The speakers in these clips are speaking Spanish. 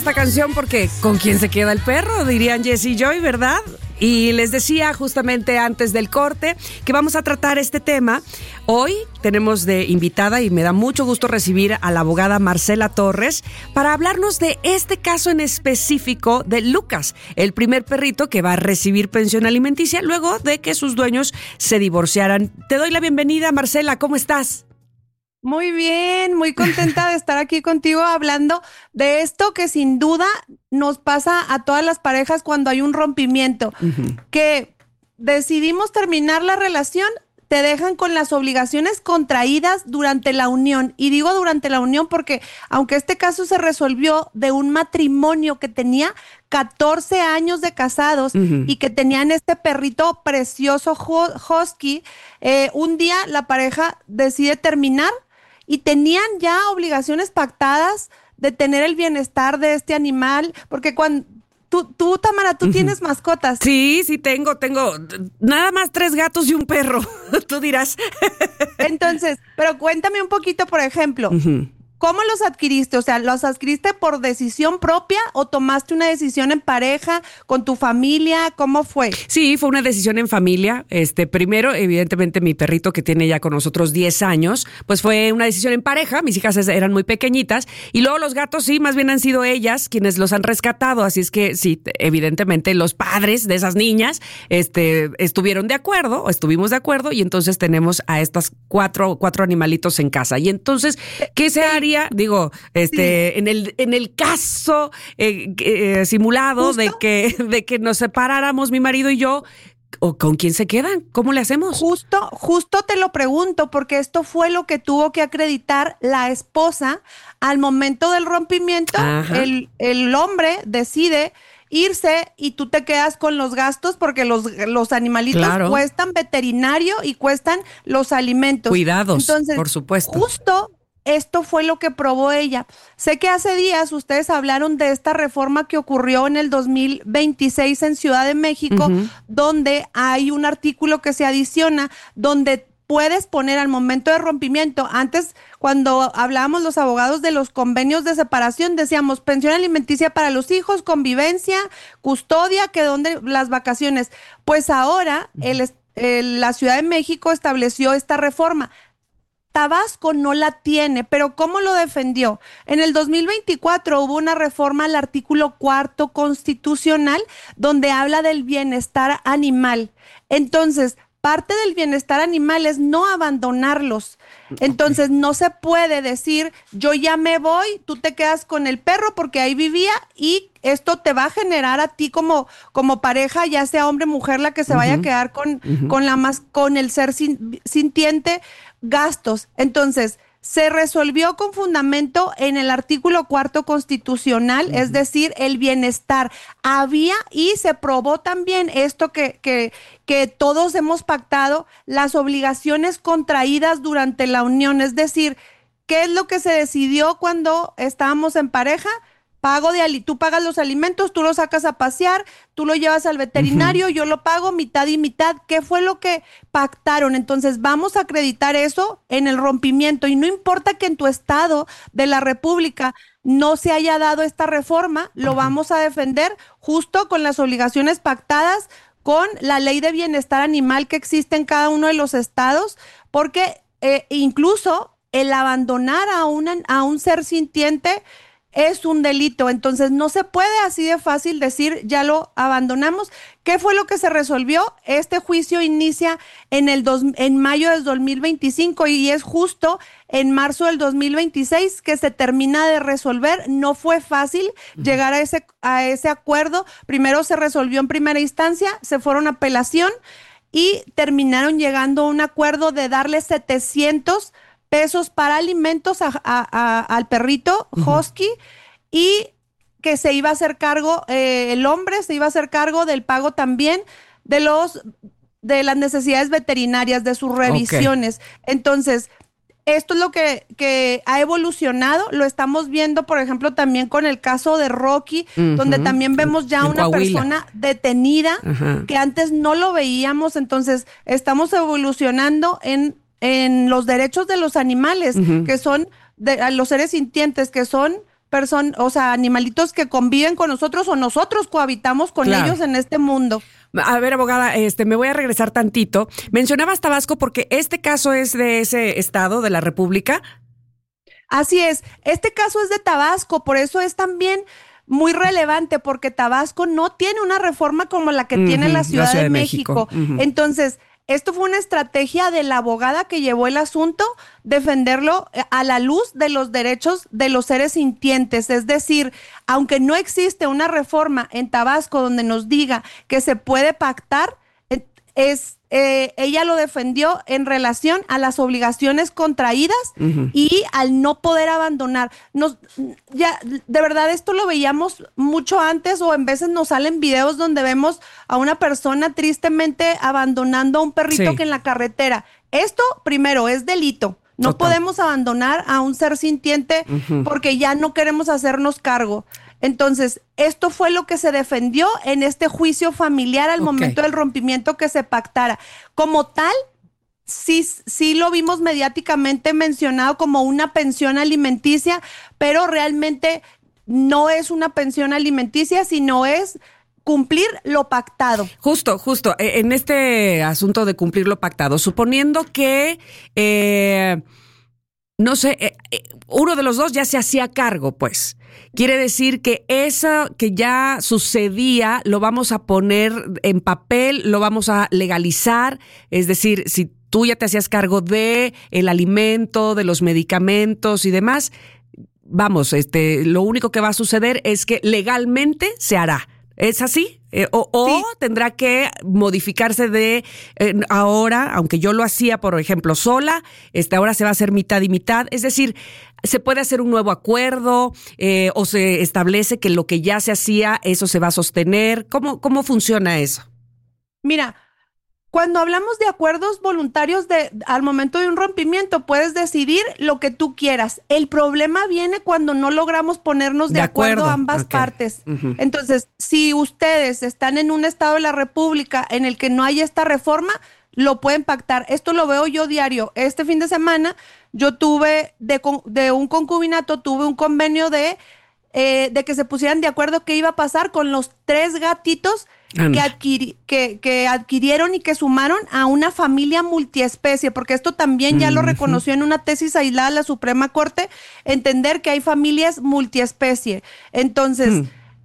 Esta canción porque ¿con quién se queda el perro? Dirían Jesse y Joy, ¿verdad? Y les decía justamente antes del corte que vamos a tratar este tema. Hoy tenemos de invitada y me da mucho gusto recibir a la abogada Marcela Torres para hablarnos de este caso en específico de Lucas, el primer perrito que va a recibir pensión alimenticia luego de que sus dueños se divorciaran. Te doy la bienvenida, Marcela, ¿cómo estás? Muy bien, muy contenta de estar aquí contigo hablando de esto que sin duda nos pasa a todas las parejas cuando hay un rompimiento, que decidimos terminar la relación, te dejan con las obligaciones contraídas durante la unión. Y digo durante la unión porque aunque este caso se resolvió de un matrimonio que tenía 14 años de casados y que tenían este perrito precioso husky, un día la pareja decide terminar y tenían ya obligaciones pactadas de tener el bienestar de este animal, porque cuando tú Tamara, tú tienes mascotas. Sí, tengo nada más 3 gatos y un perro, tú dirás. Entonces, pero cuéntame un poquito, por ejemplo, ¿cómo los adquiriste? O sea, ¿los adquiriste por decisión propia o tomaste una decisión en pareja, con tu familia? ¿Cómo fue? Sí, fue una decisión en familia. Primero, evidentemente, mi perrito que tiene ya con nosotros 10 años, pues fue una decisión en pareja. Mis hijas eran muy pequeñitas. Y luego los gatos, sí, más bien han sido ellas quienes los han rescatado. Así es que, sí, evidentemente, los padres de esas niñas estuvimos de acuerdo. Y entonces tenemos a estas cuatro animalitos en casa. Y entonces, ¿qué se haría? Digo, en el caso simulado ¿Justo? de que nos separáramos mi marido y yo, ¿o con quién se quedan? ¿Cómo le hacemos? Justo te lo pregunto, porque esto fue lo que tuvo que acreditar la esposa al momento del rompimiento. El hombre decide irse y tú te quedas con los gastos porque los animalitos cuestan veterinario y cuestan los alimentos. Cuidados, entonces, por supuesto. Justo esto fue lo que probó ella. Sé que hace días ustedes hablaron de esta reforma que ocurrió en el 2026 en Ciudad de México, donde hay un artículo que se adiciona, donde puedes poner al momento de rompimiento. Antes, cuando hablábamos los abogados de los convenios de separación, decíamos pensión alimenticia para los hijos, convivencia, custodia, que donde las vacaciones. Pues ahora la Ciudad de México estableció esta reforma. Tabasco no la tiene, pero ¿cómo lo defendió? En el 2024 hubo una reforma al artículo 4 constitucional donde habla del bienestar animal. Entonces, parte del bienestar animal es no abandonarlos. Entonces, no se puede decir, yo ya me voy, tú te quedas con el perro porque ahí vivía y esto te va a generar a ti como pareja, ya sea hombre o mujer, la que se vaya a quedar con el ser sintiente, gastos. Entonces, se resolvió con fundamento en el artículo 4 constitucional, es decir, el bienestar. Había y se probó también esto que todos hemos pactado, las obligaciones contraídas durante la unión, es decir, ¿qué es lo que se decidió cuando estábamos en pareja? Tú pagas los alimentos, tú lo sacas a pasear, tú lo llevas al veterinario, yo lo pago mitad y mitad. ¿Qué fue lo que pactaron? Entonces vamos a acreditar eso en el rompimiento y no importa que en tu estado de la República no se haya dado esta reforma, lo vamos a defender justo con las obligaciones pactadas, con la ley de bienestar animal que existe en cada uno de los estados, porque incluso el abandonar a un ser sintiente es un delito. Entonces no se puede así de fácil decir ya lo abandonamos. ¿Qué fue lo que se resolvió? Este juicio inicia en mayo del 2025 y es justo en marzo del 2026 que se termina de resolver. No fue fácil llegar a ese acuerdo. Primero se resolvió en primera instancia, se fueron a apelación y terminaron llegando a un acuerdo de darle 700 pesos para alimentos al perrito husky y que se iba a hacer cargo, el hombre se iba a hacer cargo del pago también de las necesidades veterinarias, de sus revisiones. Entonces, esto es lo que ha evolucionado, lo estamos viendo, por ejemplo, también con el caso de Rocky, donde también vemos ya una persona detenida que antes no lo veíamos. Entonces, estamos evolucionando en los derechos de los animales, que son los seres sintientes, que son o sea, animalitos que conviven con nosotros o nosotros cohabitamos con Claro. ellos en este mundo. A ver, abogada, me voy a regresar tantito. Mencionabas Tabasco porque este caso es de ese estado de la República. Así es, este caso es de Tabasco, por eso es también muy relevante, porque Tabasco no tiene una reforma como la que tiene la Ciudad de México. Entonces, esto fue una estrategia de la abogada que llevó el asunto, defenderlo a la luz de los derechos de los seres sintientes. Es decir, aunque no existe una reforma en Tabasco donde nos diga que se puede pactar, ella lo defendió en relación a las obligaciones contraídas y al no poder abandonar. Ya, de verdad, esto lo veíamos mucho antes, o en veces nos salen videos donde vemos a una persona tristemente abandonando a un perrito que en la carretera. Esto, primero, es delito. No podemos abandonar a un ser sintiente porque ya no queremos hacernos cargo. Entonces, esto fue lo que se defendió en este juicio familiar al momento del rompimiento que se pactara. Como tal, sí lo vimos mediáticamente mencionado como una pensión alimenticia, pero realmente no es una pensión alimenticia, sino es cumplir lo pactado. Justo, en este asunto de cumplir lo pactado, suponiendo que... no sé, uno de los dos ya se hacía cargo, pues. Quiere decir que eso que ya sucedía lo vamos a poner en papel, lo vamos a legalizar. Es decir, si tú ya te hacías cargo de el alimento, de los medicamentos y demás, vamos, lo único que va a suceder es que legalmente se hará. ¿Es así? O tendrá que modificarse de ahora, aunque yo lo hacía, por ejemplo, sola, ahora se va a hacer mitad y mitad. Es decir, se puede hacer un nuevo acuerdo o se establece que lo que ya se hacía, eso se va a sostener. ¿Cómo funciona eso? Mira, cuando hablamos de acuerdos voluntarios al momento de un rompimiento, puedes decidir lo que tú quieras. El problema viene cuando no logramos ponernos de acuerdo ambas partes. Entonces, si ustedes están en un estado de la República en el que no hay esta reforma, lo pueden pactar. Esto lo veo yo diario. Este fin de semana yo tuve de un concubinato, tuve un convenio de que se pusieran de acuerdo qué iba a pasar con los 3 gatitos que adquirieron y que sumaron a una familia multiespecie, porque esto también ya lo reconoció en una tesis aislada la Suprema Corte, entender que hay familias multiespecie. Entonces,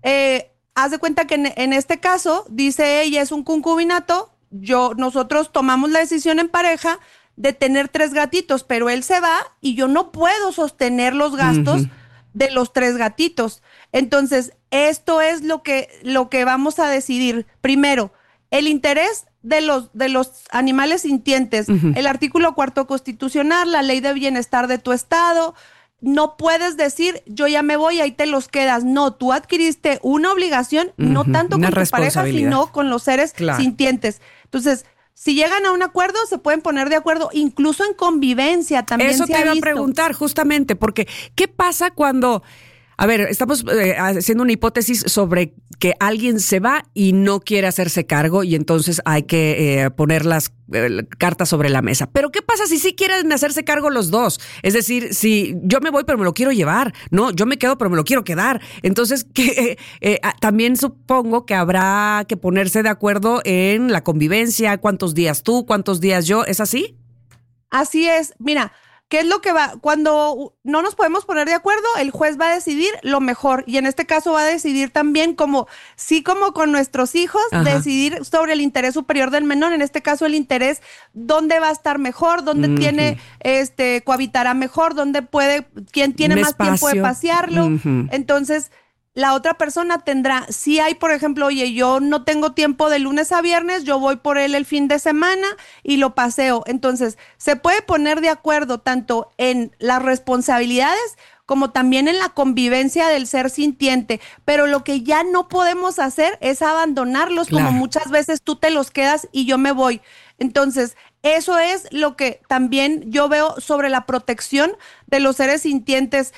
haz de cuenta que en este caso, dice ella, es un concubinato, nosotros tomamos la decisión en pareja de tener 3 gatitos, pero él se va y yo no puedo sostener los gastos de los 3 gatitos. Entonces, esto es lo que vamos a decidir. Primero, el interés de los animales sintientes. El artículo 4º constitucional, la ley de bienestar de tu estado. No puedes decir, yo ya me voy, ahí te los quedas. No, tú adquiriste una obligación, no tanto con tu pareja, sino con los seres sintientes. Entonces, si llegan a un acuerdo, se pueden poner de acuerdo, incluso en convivencia también. Eso te iba a preguntar justamente, porque ¿qué pasa cuando... A ver, estamos haciendo una hipótesis sobre que alguien se va y no quiere hacerse cargo y entonces hay que poner las cartas sobre la mesa. Pero ¿qué pasa si sí quieren hacerse cargo los dos? Es decir, si yo me voy pero me lo quiero llevar, no, yo me quedo pero me lo quiero quedar. Entonces, también supongo que habrá que ponerse de acuerdo en la convivencia, cuántos días tú, cuántos días yo, ¿es así? Así es, mira... ¿Qué es lo que va? Cuando no nos podemos poner de acuerdo, el juez va a decidir lo mejor. Y en este caso va a decidir también como con nuestros hijos, decidir sobre el interés superior del menor. En este caso, el interés, dónde va a estar mejor, dónde tiene, cohabitará mejor, quién tiene más tiempo de pasearlo. Entonces, la otra persona tendrá, si hay, por ejemplo, oye, yo no tengo tiempo de lunes a viernes, yo voy por él el fin de semana y lo paseo. Entonces, se puede poner de acuerdo tanto en las responsabilidades como también en la convivencia del ser sintiente. Pero lo que ya no podemos hacer es abandonarlos, como muchas veces tú te los quedas y yo me voy. Entonces, eso es lo que también yo veo sobre la protección de los seres sintientes.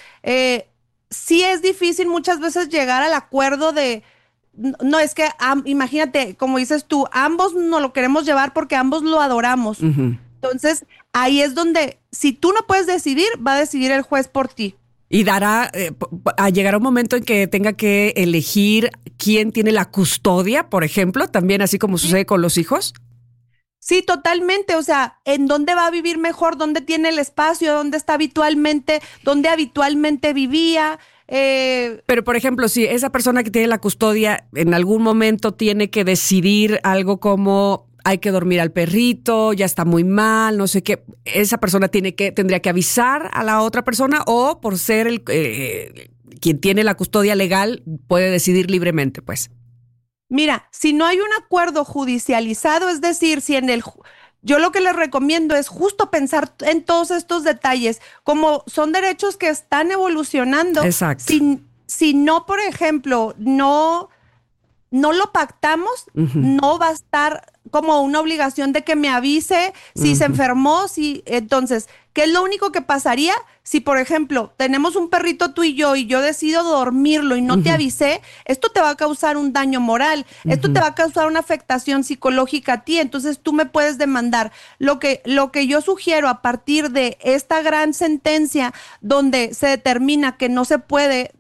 Sí es difícil muchas veces llegar al acuerdo no, es que imagínate, como dices tú, ambos nos lo queremos llevar porque ambos lo adoramos. Entonces, ahí es donde, si tú no puedes decidir, va a decidir el juez por ti. Y llegará un momento en que tenga que elegir quién tiene la custodia, por ejemplo, también así como sucede con los hijos. Sí, totalmente. O sea, ¿en dónde va a vivir mejor? ¿Dónde tiene el espacio? ¿Dónde está habitualmente? ¿Dónde habitualmente vivía? Pero, por ejemplo, si esa persona que tiene la custodia en algún momento tiene que decidir algo como hay que dormir al perrito, ya está muy mal, no sé qué, esa persona tendría que avisar a la otra persona, o por ser quien tiene la custodia legal puede decidir libremente, pues. Mira, si no hay un acuerdo judicializado, es decir, yo lo que les recomiendo es justo pensar en todos estos detalles, como son derechos que están evolucionando. Exacto. Si no, por ejemplo, no lo pactamos, no va a estar como una obligación de que me avise si se enfermó, entonces, ¿qué es lo único que pasaría? Si, por ejemplo, tenemos un perrito tú y yo decido dormirlo y no te avisé, esto te va a causar un daño moral, esto te va a causar una afectación psicológica a ti, entonces tú me puedes demandar. Lo que yo sugiero a partir de esta gran sentencia donde se determina que no se puede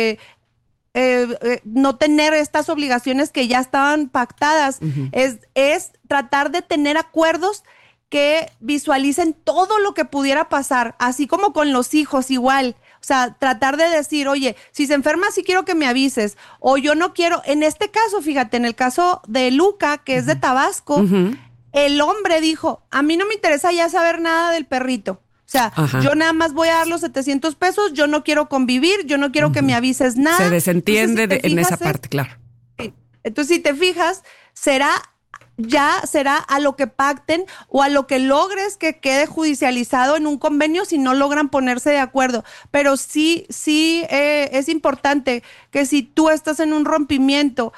no tener estas obligaciones que ya estaban pactadas, es tratar de tener acuerdos que visualicen todo lo que pudiera pasar, así como con los hijos igual. O sea, tratar de decir, oye, si se enferma sí quiero que me avises, o yo no quiero. En este caso, fíjate, en el caso de Luca, que es de Tabasco, el hombre dijo, a mí no me interesa ya saber nada del perrito. O sea, yo nada más voy a dar los 700 pesos, yo no quiero convivir, yo no quiero que me avises nada. Se desentiende en esa parte, claro. Entonces, si te fijas, será a lo que pacten o a lo que logres que quede judicializado en un convenio si no logran ponerse de acuerdo. Pero sí es importante que si tú estás en un rompimiento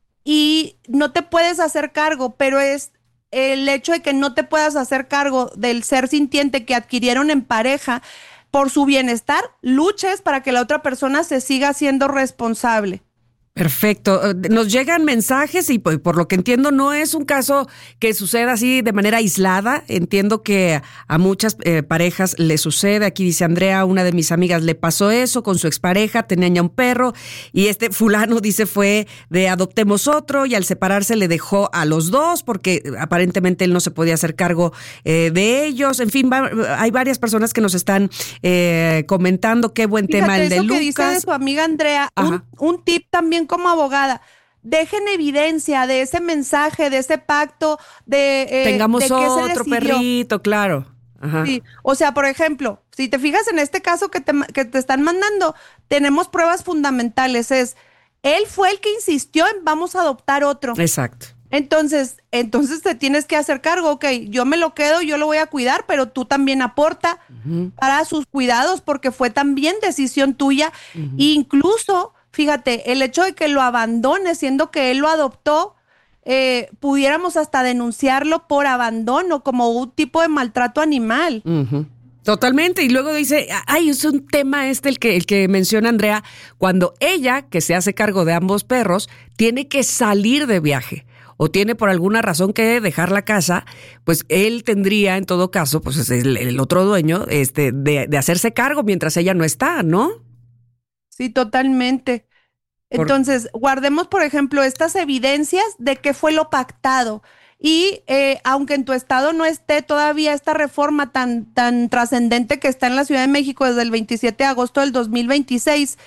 y no te puedes hacer cargo, pero es el hecho de que no te puedas hacer cargo del ser sintiente que adquirieron en pareja por su bienestar, luches para que la otra persona se siga siendo responsable. Perfecto. Nos llegan mensajes y por lo que entiendo no es un caso que suceda así de manera aislada. Entiendo que a muchas parejas le sucede. Aquí dice Andrea, una de mis amigas le pasó eso con su expareja, tenía ya un perro y este fulano dice fue de adoptemos otro y al separarse le dejó a los dos porque aparentemente él no se podía hacer cargo de ellos. En fin, hay varias personas que nos están comentando qué buen tema el de Lucas. Fíjate, eso que dice de su amiga Andrea, un tip también como abogada, dejen evidencia de ese mensaje, de ese pacto, tengamos de otro perrito, claro. Ajá. Sí. O sea, por ejemplo, si te fijas en este caso que te están mandando, tenemos pruebas fundamentales. Él fue el que insistió en vamos a adoptar otro. Exacto. Entonces te tienes que hacer cargo, ok, yo me lo quedo, yo lo voy a cuidar, pero tú también aporta para sus cuidados porque fue también decisión tuya. Incluso, fíjate, el hecho de que lo abandone siendo que él lo adoptó, pudiéramos hasta denunciarlo por abandono como un tipo de maltrato animal. Totalmente, y luego dice, es un tema el que menciona Andrea, cuando ella, que se hace cargo de ambos perros, tiene que salir de viaje o tiene por alguna razón que dejar la casa, pues él tendría en todo caso, pues es el otro dueño, de hacerse cargo mientras ella no está, ¿no? Sí, totalmente. Entonces, guardemos, por ejemplo, estas evidencias de qué fue lo pactado. Y aunque en tu estado no esté todavía esta reforma tan trascendente que está en la Ciudad de México desde el 27 de agosto del 2026,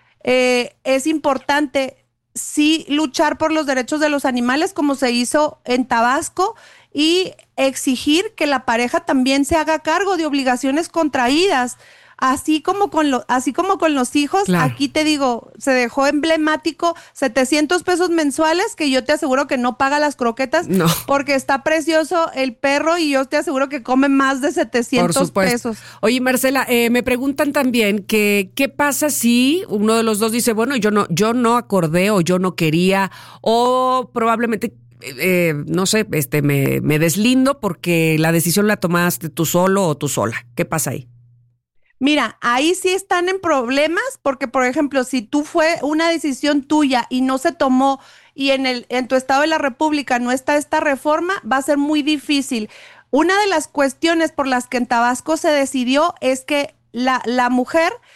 es importante sí luchar por los derechos de los animales como se hizo en Tabasco y exigir que la pareja también se haga cargo de obligaciones contraídas. Así como con los hijos, claro. Aquí te digo, se dejó emblemático 700 pesos mensuales, que yo te aseguro que no paga las croquetas, no. Porque está precioso el perro y yo te aseguro que come más de 700 pesos. Oye, Marcela, me preguntan también que qué pasa si uno de los dos dice, bueno, yo no acordé o yo no quería o probablemente... no sé, me deslindo porque la decisión la tomaste tú solo o tú sola. ¿Qué pasa ahí? Mira, ahí sí están en problemas porque, por ejemplo, si tú fue una decisión tuya y no se tomó y en tu estado de la República no está esta reforma, va a ser muy difícil. Una de las cuestiones por las que en Tabasco se decidió es que la mujer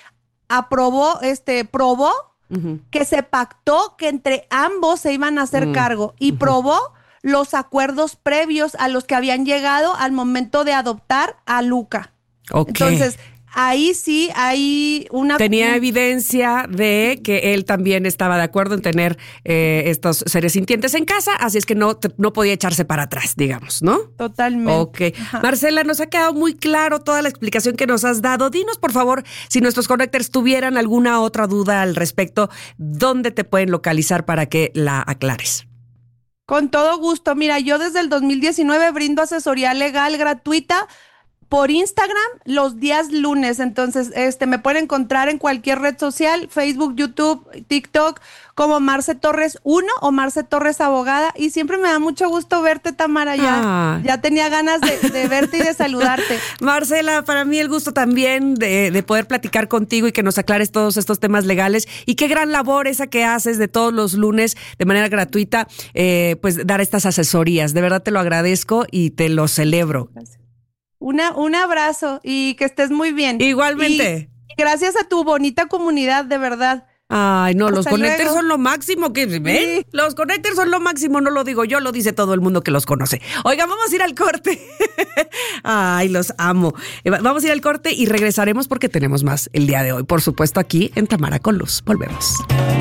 probó que se pactó que entre ambos se iban a hacer cargo y probó los acuerdos previos a los que habían llegado al momento de adoptar a Luca. Okay. Entonces, ahí sí hay tenía evidencia de que él también estaba de acuerdo en tener estos seres sintientes en casa, así es que no podía echarse para atrás, digamos, ¿no? Totalmente. Ok. Ajá. Marcela, nos ha quedado muy claro toda la explicación que nos has dado. Dinos, por favor, si nuestros connectors tuvieran alguna otra duda al respecto, ¿dónde te pueden localizar para que la aclares? Con todo gusto. Mira, yo desde el 2019 brindo asesoría legal gratuita por Instagram los días lunes. Entonces, me pueden encontrar en cualquier red social, Facebook, YouTube, TikTok, como Marce Torres 1 o Marce Torres Abogada. Y siempre me da mucho gusto verte, Tamara. Ya tenía ganas de verte y de saludarte. Marcela, para mí el gusto también de poder platicar contigo y que nos aclares todos estos temas legales. Y qué gran labor esa que haces de todos los lunes de manera gratuita, pues dar estas asesorías. De verdad te lo agradezco y te lo celebro. Gracias. Un abrazo y que estés muy bien. Igualmente. Y gracias a tu bonita comunidad, de verdad. Ay, no, los connectors luego. son lo máximo. ¿Ven? Sí. Los connectors son lo máximo, no lo digo yo, lo dice todo el mundo que los conoce. Oigan, vamos a ir al corte. Ay, los amo. Vamos a ir al corte y regresaremos porque tenemos más el día de hoy. Por supuesto, aquí en Tamara con Luz. Volvemos.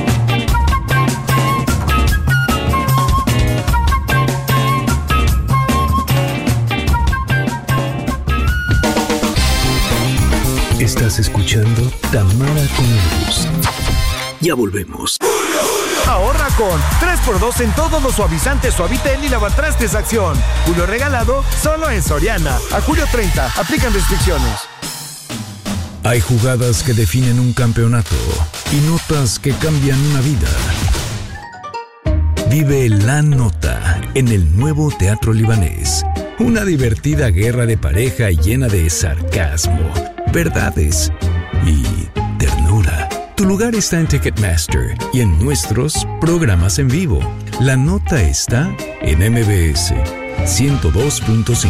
Estás escuchando Tamara con Luz. Ya volvemos. Ahorra con 3x2 en todos los suavizantes Suavitel y lavatrastes Acción. Julio regalado solo en Soriana. A julio 30. Aplican restricciones. Hay jugadas que definen un campeonato y notas que cambian una vida. Vive La Nota en el nuevo Teatro Libanés. Una divertida guerra de pareja llena de sarcasmo, verdades y ternura. Tu lugar está en Ticketmaster y en nuestros programas en vivo. La Nota está en MBS 102.5.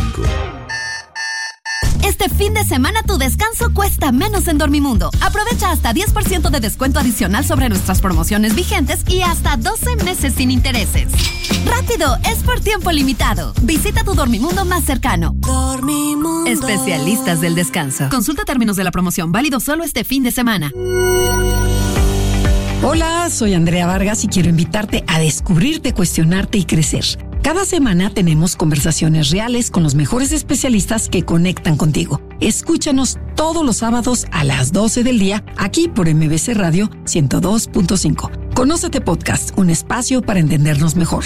Este fin de semana tu descanso cuesta menos en Dormimundo. Aprovecha hasta 10% de descuento adicional sobre nuestras promociones vigentes y hasta 12 meses sin intereses. ¡Rápido! Es por tiempo limitado. Visita tu Dormimundo más cercano. Dormimundo. Especialistas del descanso. Consulta términos de la promoción. Válido solo este fin de semana. Hola, soy Andrea Vargas y quiero invitarte a descubrirte, cuestionarte y crecer. Cada semana tenemos conversaciones reales con los mejores especialistas que conectan contigo. Escúchanos todos los sábados a las 12 del día, aquí por MBC Radio 102.5. Conócete Podcast, un espacio para entendernos mejor.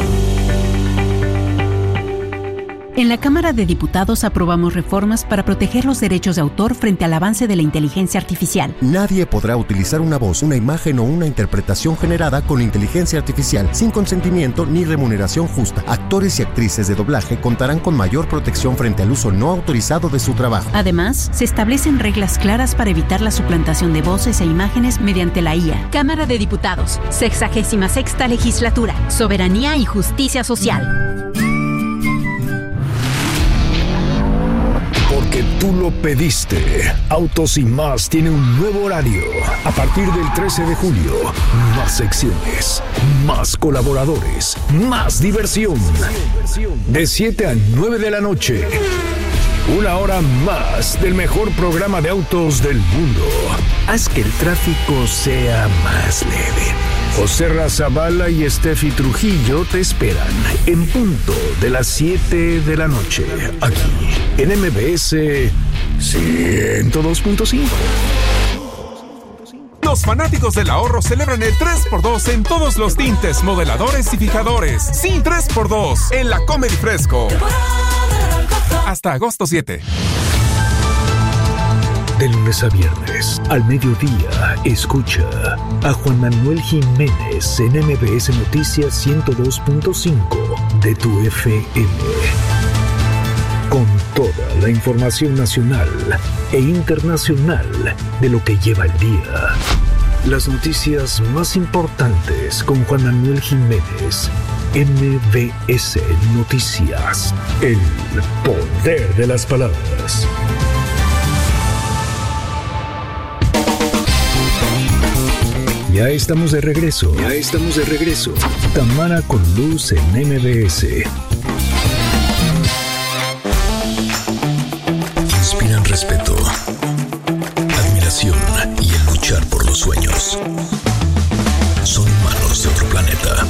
En la Cámara de Diputados aprobamos reformas para proteger los derechos de autor frente al avance de la inteligencia artificial. Nadie podrá utilizar una voz, una imagen o una interpretación generada con inteligencia artificial sin consentimiento ni remuneración justa. Actores y actrices de doblaje contarán con mayor protección frente al uso no autorizado de su trabajo. Además, se establecen reglas claras para evitar la suplantación de voces e imágenes mediante la IA. Cámara de Diputados, 66ª Legislatura, Soberanía y Justicia Social. Porque tú lo pediste. Autos y Más tiene un nuevo horario. A partir del 13 de julio, más secciones, más colaboradores, más diversión. De 7 a 9 de la noche. Una hora más del mejor programa de autos del mundo. Haz que el tráfico sea más leve. José Razabala y Steffi Trujillo te esperan en punto de las 7 de la noche, aquí en MBS 102.5. Los fanáticos del ahorro celebran el 3x2 en todos los tintes, modeladores y fijadores. Sí, 3x2 en la Comedy Fresco. Hasta agosto 7. De lunes a viernes, al mediodía, escucha a Juan Manuel Jiménez en MBS Noticias 102.5 de tu FM. Con toda la información nacional e internacional de lo que lleva el día. Las noticias más importantes con Juan Manuel Jiménez. MBS Noticias. El poder de las palabras. Ya estamos de regreso. Tamara con Luz en MBS. Inspiran respeto, admiración y el luchar por los sueños. Son humanos de otro planeta.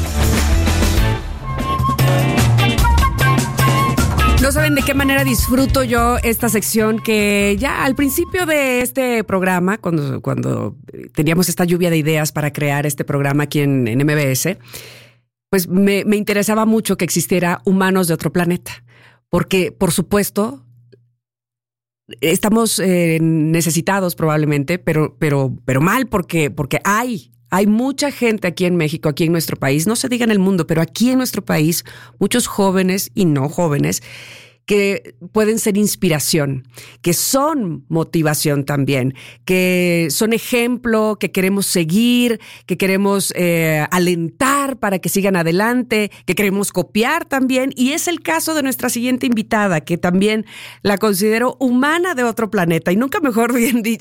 No saben de qué manera disfruto yo esta sección que ya al principio de este programa, cuando teníamos esta lluvia de ideas para crear este programa aquí en MBS, pues me interesaba mucho que existiera humanos de otro planeta. Porque, por supuesto, estamos necesitados probablemente, pero mal porque hay mucha gente aquí en México, aquí en nuestro país, no se diga en el mundo, pero aquí en nuestro país, muchos jóvenes y no jóvenes que pueden ser inspiración, que son motivación también, que son ejemplo, que queremos seguir, que queremos alentar para que sigan adelante, que queremos copiar también. Y es el caso de nuestra siguiente invitada, que también la considero humana de otro planeta. Y nunca mejor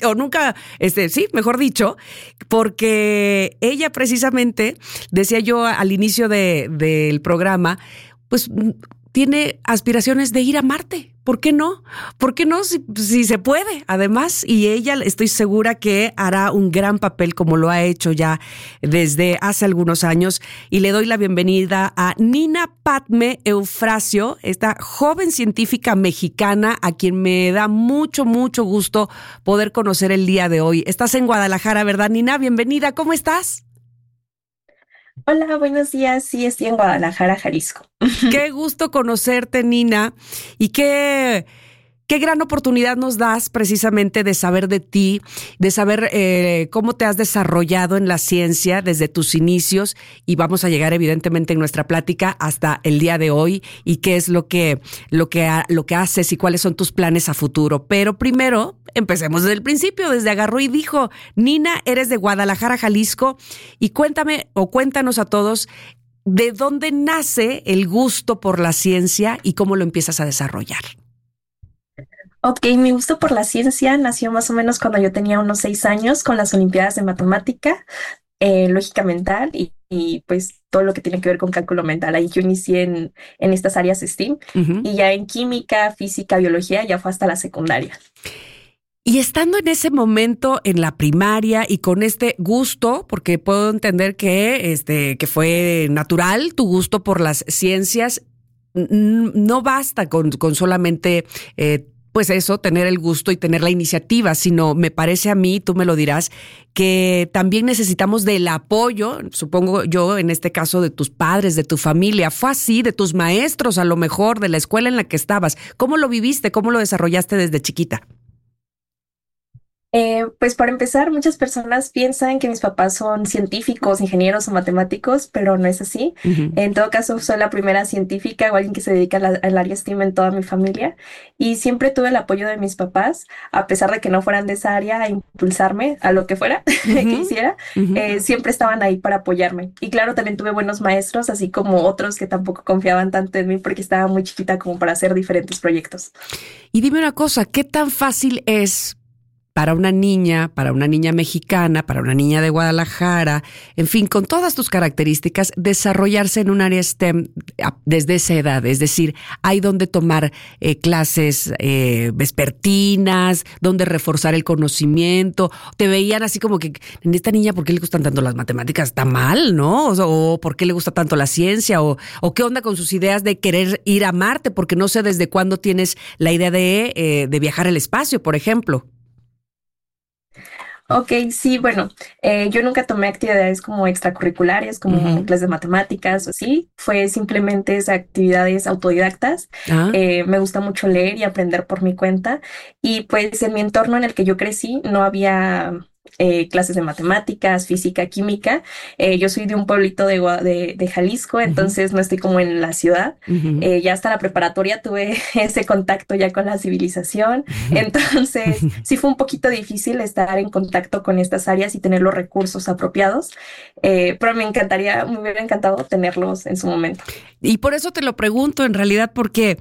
dicho, porque ella precisamente, decía yo al inicio del programa, pues tiene aspiraciones de ir a Marte. ¿Por qué no? ¿Por qué no? Si se puede, además. Y ella, estoy segura que hará un gran papel como lo ha hecho ya desde hace algunos años. Y le doy la bienvenida a Nina Padme Eufrasio, esta joven científica mexicana a quien me da mucho, mucho gusto poder conocer el día de hoy. Estás en Guadalajara, ¿verdad, Nina? Bienvenida, ¿cómo estás? Hola, buenos días. Sí, estoy en Guadalajara, Jalisco. Qué gusto conocerte, Nina. Y qué gran oportunidad nos das precisamente de saber de ti, de saber cómo te has desarrollado en la ciencia desde tus inicios, y vamos a llegar evidentemente en nuestra plática hasta el día de hoy y qué es lo que haces y cuáles son tus planes a futuro. Pero primero, empecemos desde el principio, desde agarró y dijo. Nina, eres de Guadalajara, Jalisco, y cuéntanos a todos de dónde nace el gusto por la ciencia y cómo lo empiezas a desarrollar. Ok, mi gusto por la ciencia nació más o menos cuando yo tenía unos 6 años con las Olimpiadas de Matemática, Lógica Mental y pues todo lo que tiene que ver con cálculo mental. Ahí yo inicié en estas áreas STEAM y ya en química, física, biología ya fue hasta la secundaria. Y estando en ese momento en la primaria y con este gusto, porque puedo entender que fue natural tu gusto por las ciencias, no basta con solamente pues eso, tener el gusto y tener la iniciativa, sino me parece a mí, tú me lo dirás, que también necesitamos del apoyo, supongo yo, en este caso de tus padres, de tu familia. ¿Fue así? ¿De tus maestros a lo mejor, de la escuela en la que estabas? ¿Cómo lo viviste? ¿Cómo lo desarrollaste desde chiquita? Pues para empezar, muchas personas piensan que mis papás son científicos, ingenieros o matemáticos, pero no es así. Uh-huh. En todo caso, soy la primera científica o alguien que se dedica al área STEAM en toda mi familia, y siempre tuve el apoyo de mis papás, a pesar de que no fueran de esa área, a impulsarme a lo que fuera uh-huh. que hiciera. Uh-huh. Siempre estaban ahí para apoyarme. Y claro, también tuve buenos maestros, así como otros que tampoco confiaban tanto en mí porque estaba muy chiquita como para hacer diferentes proyectos. Y dime una cosa, ¿qué tan fácil es para una niña mexicana, para una niña de Guadalajara, en fin, con todas tus características, desarrollarse en un área STEM desde esa edad? Es decir, hay donde tomar clases vespertinas, donde reforzar el conocimiento. Te veían así como que, en esta niña, ¿por qué le gustan tanto las matemáticas? Está mal, ¿no? O ¿por qué le gusta tanto la ciencia? O ¿qué onda con sus ideas de querer ir a Marte? Porque no sé desde cuándo tienes la idea de viajar al espacio, por ejemplo. Ok, sí, bueno, yo nunca tomé actividades como extracurriculares, como uh-huh. clases de matemáticas o así. Fue simplemente esas actividades autodidactas. Me gusta mucho leer y aprender por mi cuenta. Y pues en mi entorno en el que yo crecí no había clases de matemáticas, física, química. Yo soy de un pueblito de Jalisco, entonces uh-huh. no estoy como en la ciudad. Uh-huh. Ya hasta la preparatoria tuve ese contacto ya con la civilización. Uh-huh. Entonces sí fue un poquito difícil estar en contacto con estas áreas y tener los recursos apropiados. Pero me hubiera encantado tenerlos en su momento. Y por eso te lo pregunto en realidad, porque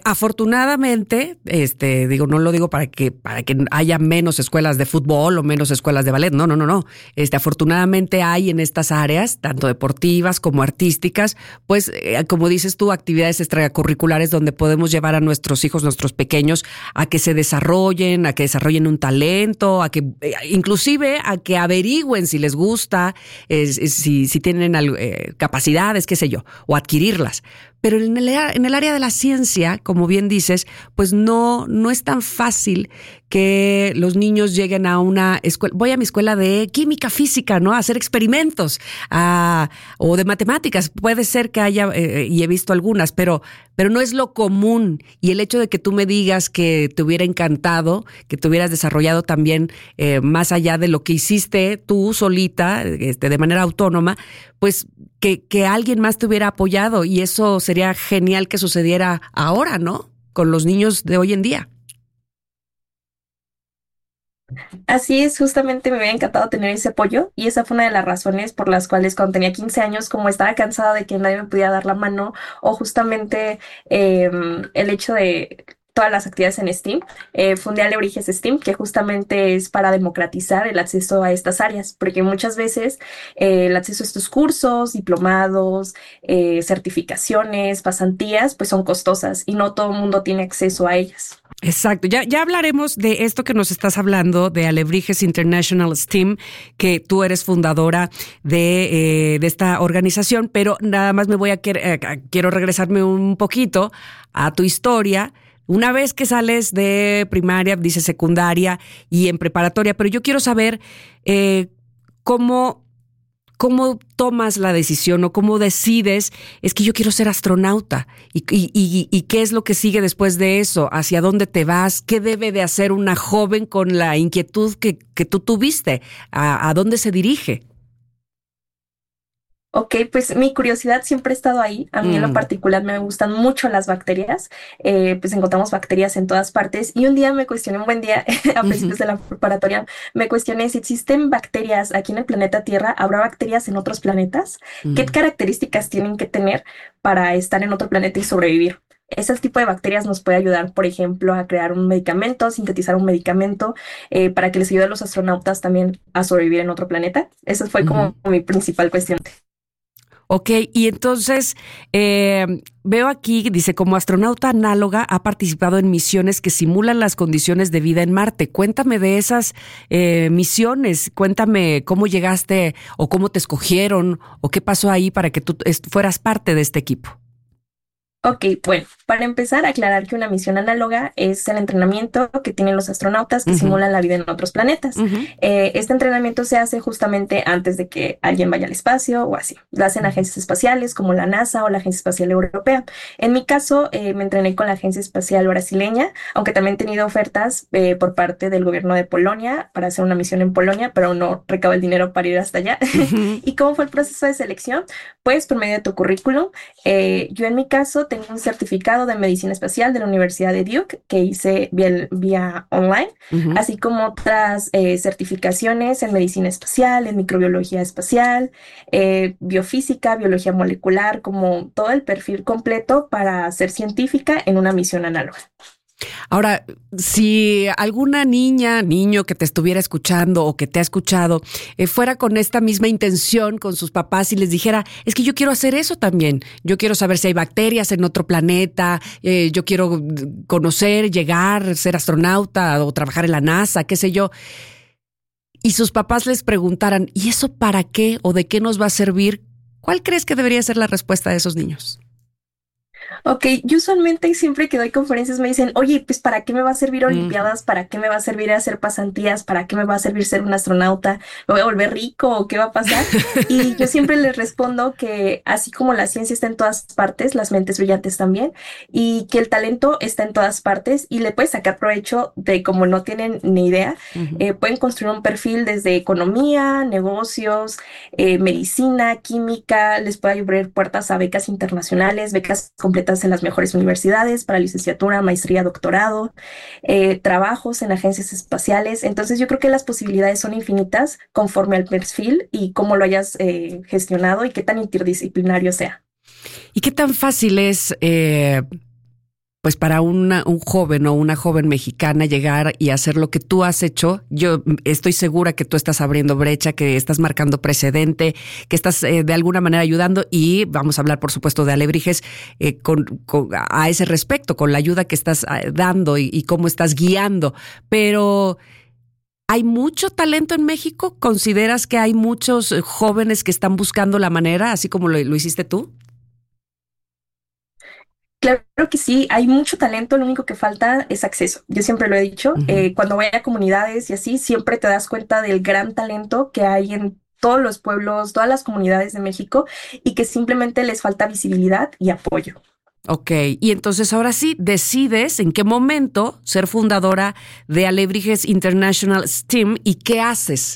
afortunadamente, no lo digo para que haya menos escuelas de fútbol o menos escuelas de ballet. No. Afortunadamente hay en estas áreas, tanto deportivas como artísticas, pues, como dices tú, actividades extracurriculares donde podemos llevar a nuestros hijos, nuestros pequeños, a que se desarrollen, a que desarrollen un talento, a que inclusive a que averigüen si les gusta, si tienen capacidades, qué sé yo, o adquirirlas. Pero en el área de la ciencia, como bien dices, pues no es tan fácil que los niños lleguen a una escuela. Voy a mi escuela de química física, ¿no? A hacer experimentos, o de matemáticas. Puede ser que haya, y he visto algunas, pero no es lo común. Y el hecho de que tú me digas que te hubiera encantado, que te hubieras desarrollado también más allá de lo que hiciste tú solita, de manera autónoma, pues que alguien más te hubiera apoyado, y eso sería genial que sucediera ahora, ¿no? Con los niños de hoy en día. Así es, justamente me hubiera encantado tener ese apoyo, y esa fue una de las razones por las cuales cuando tenía 15 años, como estaba cansada de que nadie me pudiera dar la mano, o justamente el hecho de todas las actividades en STEAM, fundé Alebrijes STEAM, que justamente es para democratizar el acceso a estas áreas, porque muchas veces el acceso a estos cursos, diplomados, certificaciones, pasantías, pues son costosas y no todo el mundo tiene acceso a ellas. Exacto. Ya hablaremos de esto que nos estás hablando, de Alebrijes International STEAM, que tú eres fundadora de esta organización, pero nada más quiero regresarme un poquito a tu historia. Una vez que sales de primaria, dices secundaria y en preparatoria, pero yo quiero saber cómo tomas la decisión o cómo decides, es que yo quiero ser astronauta, y qué es lo que sigue después de eso, hacia dónde te vas, qué debe de hacer una joven con la inquietud que tú tuviste, a dónde se dirige. Ok, pues mi curiosidad siempre ha estado ahí. A mí en lo particular me gustan mucho las bacterias. Pues encontramos bacterias en todas partes. Y un día me cuestioné, un buen día, a principios de la preparatoria, me cuestioné si existen bacterias aquí en el planeta Tierra. ¿Habrá bacterias en otros planetas? ¿Qué características tienen que tener para estar en otro planeta y sobrevivir? Ese tipo de bacterias nos puede ayudar, por ejemplo, a crear un medicamento, sintetizar un medicamento, para que les ayude a los astronautas también a sobrevivir en otro planeta. Esa fue como mi principal cuestión. Ok, y entonces veo aquí, dice, como astronauta análoga ha participado en misiones que simulan las condiciones de vida en Marte. Cuéntame de esas misiones, cuéntame cómo llegaste o cómo te escogieron o qué pasó ahí para que tú fueras parte de este equipo. Ok, bueno, para empezar, aclarar que una misión análoga es el entrenamiento que tienen los astronautas que simulan la vida en otros planetas. Este entrenamiento se hace justamente antes de que alguien vaya al espacio o así. Lo hacen agencias espaciales como la NASA o la Agencia Espacial Europea. En mi caso, me entrené con la Agencia Espacial Brasileña, aunque también he tenido ofertas por parte del gobierno de Polonia para hacer una misión en Polonia, pero no recabo el dinero para ir hasta allá. ¿Y cómo fue el proceso de selección? Pues por medio de tu currículum. Yo en mi caso tengo un certificado de medicina espacial de la Universidad de Duke que hice vía online, así como otras certificaciones en medicina espacial, en microbiología espacial, biofísica, biología molecular, como todo el perfil completo para ser científica en una misión análoga. Ahora, si alguna niño que te estuviera escuchando o que te ha escuchado fuera con esta misma intención con sus papás y les dijera, es que yo quiero hacer eso también, yo quiero saber si hay bacterias en otro planeta, yo quiero conocer, llegar, ser astronauta o trabajar en la NASA, qué sé yo, y sus papás les preguntaran, ¿y eso para qué o de qué nos va a servir? ¿Cuál crees que debería ser la respuesta de esos niños? Ok, yo usualmente siempre que doy conferencias me dicen, oye, pues ¿para qué me va a servir olimpiadas? ¿Para qué me va a servir hacer pasantías? ¿Para qué me va a servir ser un astronauta? ¿Me voy a volver rico o qué va a pasar? Y yo siempre les respondo que así como la ciencia está en todas partes, las mentes brillantes también, y que el talento está en todas partes y le puedes sacar provecho de como no tienen ni idea. Pueden construir un perfil desde economía, negocios, medicina, química, les puede abrir puertas a becas internacionales, becas completas en las mejores universidades para licenciatura, maestría, doctorado, trabajos en agencias espaciales. Entonces yo creo que las posibilidades son infinitas conforme al perfil y cómo lo hayas gestionado y qué tan interdisciplinario sea. ¿Y qué tan fácil es pues para un joven o una joven mexicana llegar y hacer lo que tú has hecho, yo estoy segura que tú estás abriendo brecha, que estás marcando precedente, que estás de alguna manera ayudando, y vamos a hablar, por supuesto, de Alebrijes a ese respecto, con la ayuda que estás dando y cómo estás guiando. Pero ¿hay mucho talento en México? ¿Consideras que hay muchos jóvenes que están buscando la manera, así como lo hiciste tú? Claro que sí, hay mucho talento, lo único que falta es acceso. Yo siempre lo he dicho, cuando voy a comunidades y así, siempre te das cuenta del gran talento que hay en todos los pueblos, todas las comunidades de México, y que simplemente les falta visibilidad y apoyo. Ok, y entonces ahora sí, decides en qué momento ser fundadora de Alebrijes International STEAM y qué haces,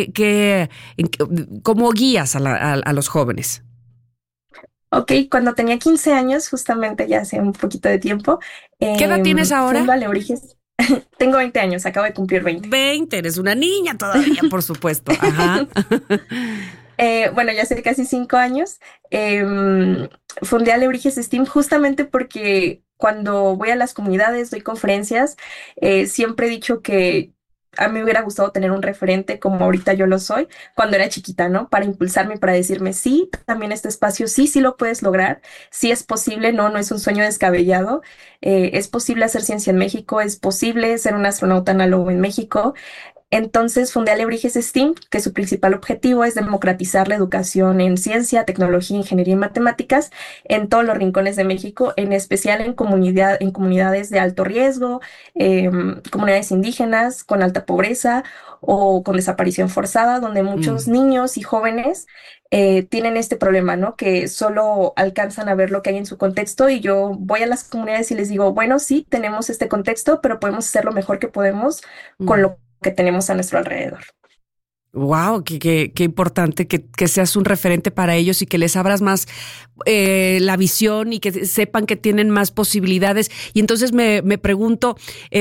cómo guías a los jóvenes. Ok, cuando tenía 15 años, justamente ya hace un poquito de tiempo. ¿Qué edad tienes ahora? Fundo Alebrijes. Tengo 20 años, acabo de cumplir 20. 20, eres una niña todavía, por supuesto. Ajá. Bueno, ya hace casi 5 años. Fundé Alebrijes STEAM justamente porque cuando voy a las comunidades, doy conferencias, siempre he dicho que a mí me hubiera gustado tener un referente como ahorita yo lo soy cuando era chiquita, ¿no? Para impulsarme, para decirme, sí, también este espacio, sí lo puedes lograr, sí es posible, no es un sueño descabellado, es posible hacer ciencia en México, es posible ser un astronauta análogo en México. Entonces fundé Alebrijes STEAM, que su principal objetivo es democratizar la educación en ciencia, tecnología, ingeniería y matemáticas en todos los rincones de México, en especial en comunidades de alto riesgo, comunidades indígenas con alta pobreza o con desaparición forzada, donde muchos niños y jóvenes tienen este problema, ¿no? Que solo alcanzan a ver lo que hay en su contexto, y yo voy a las comunidades y les digo, bueno, sí, tenemos este contexto, pero podemos hacer lo mejor que podemos con lo que tenemos a nuestro alrededor. Wow, qué importante que seas un referente para ellos y que les abras más la visión y que sepan que tienen más posibilidades. Y entonces me pregunto,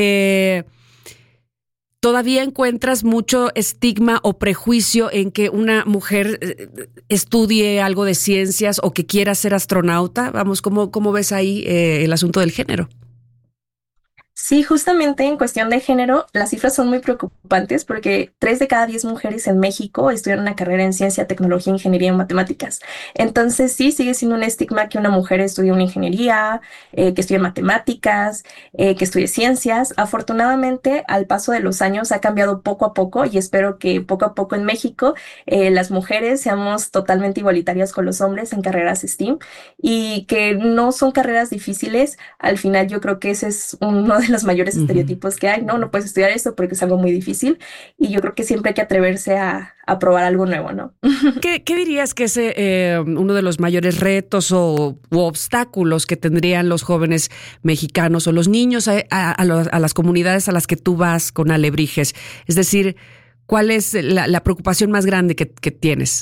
¿todavía encuentras mucho estigma o prejuicio en que una mujer estudie algo de ciencias o que quiera ser astronauta? Vamos, ¿cómo ves ahí el asunto del género? Sí, justamente en cuestión de género, las cifras son muy preocupantes porque 3 de cada 10 mujeres en México estudian una carrera en ciencia, tecnología, ingeniería y matemáticas. Entonces sí, sigue siendo un estigma que una mujer estudie una ingeniería, que estudie matemáticas, que estudie ciencias. Afortunadamente, al paso de los años ha cambiado poco a poco, y espero que poco a poco en México las mujeres seamos totalmente igualitarias con los hombres en carreras STEAM, y que no son carreras difíciles. Al final yo creo que ese es uno de los mayores estereotipos que hay, no puedes estudiar esto porque es algo muy difícil, y yo creo que siempre hay que atreverse a probar algo nuevo, ¿no? ¿Qué dirías que es uno de los mayores retos u obstáculos que tendrían los jóvenes mexicanos o los niños a las comunidades a las que tú vas con Alebrijes? Es decir, ¿cuál es la preocupación más grande que tienes?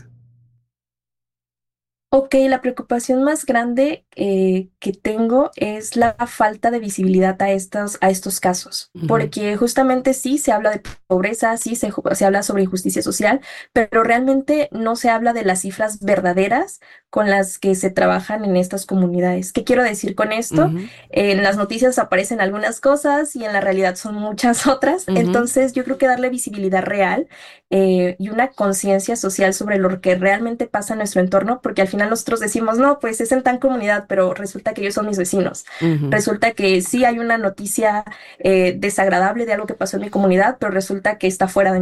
Ok, la preocupación más grande que tengo es la falta de visibilidad a estos casos, porque justamente sí se habla de pobreza, sí se habla sobre injusticia social, pero realmente no se habla de las cifras verdaderas con las que se trabajan en estas comunidades. ¿Qué quiero decir con esto? En las noticias aparecen algunas cosas y en la realidad son muchas otras, entonces yo creo que darle visibilidad real y una conciencia social sobre lo que realmente pasa en nuestro entorno, porque al final nosotros decimos, no, pues es en tal comunidad, pero resulta que ellos son mis vecinos. Resulta que sí hay una noticia desagradable de algo que pasó en mi comunidad, pero resulta que está fuera de